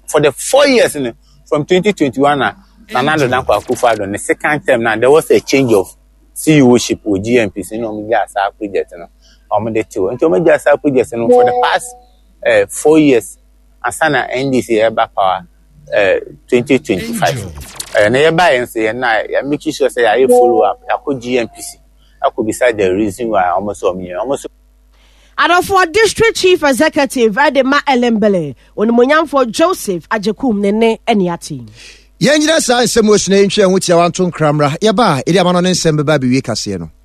for the 4 years from 2021 Nana Dankwa Akufo-Addo the second term now there was a change of CEOship with GNPC project project for the past 4 years and sana NDC eba power 2025 na ye buy and say na ya make sure say I follow up I could GNPC I could decide the reason why almost for District Chief Executive Adema Elembele onimonyam for Joseph Ajekum nene eniati Yenjina sa nsɛm osune ntwe ho tia wanto nkramra yɛba edi amano ne nsɛm beba biwie kase no